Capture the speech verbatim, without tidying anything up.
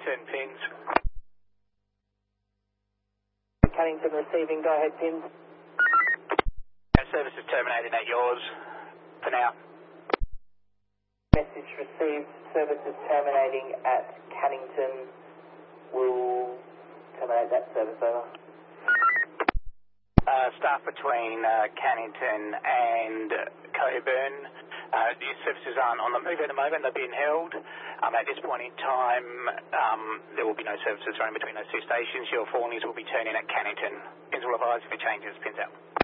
Cannington, pins. Cannington receiving, go ahead, pins. Service is terminated at yours for now. Message received, service is terminating at Cannington. We'll terminate that service, over. Uh, staff between uh, Cannington and Coburn. Uh, the services aren't on the move at the moment, they're being held. Um, at this point in time, um, there will be no services running between those two stations. Your four will be turning at Cannington. Pins will advise if it changes, pins out.